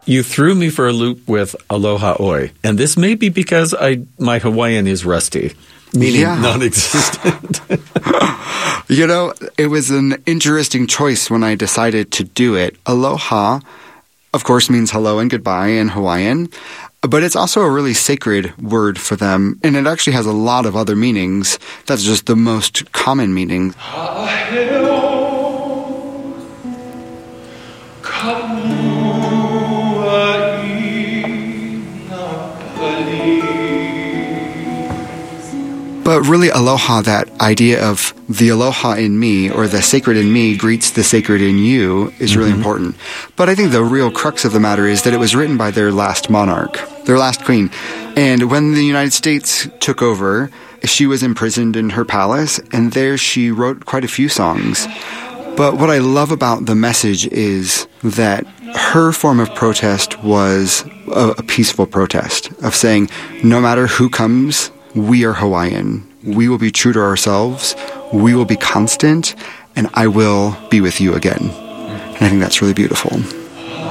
You threw me for a loop with aloha oi, and this may be because my Hawaiian is rusty, meaning non-existent. It was an interesting choice when I decided to do it. Aloha, of course, means hello and goodbye in Hawaiian, but it's also a really sacred word for them, and it actually has a lot of other meanings. That's just the most common meaning. But really, aloha, that idea of the aloha in me or the sacred in me greets the sacred in you is really important. But I think the real crux of the matter is that it was written by their last monarch, their last queen. And when the United States took over, she was imprisoned in her palace, and there she wrote quite a few songs. But what I love about the message is that her form of protest was a peaceful protest of saying, no matter who comes, we are Hawaiian. We will be true to ourselves. We will be constant, and I will be with you again. And I think that's really beautiful.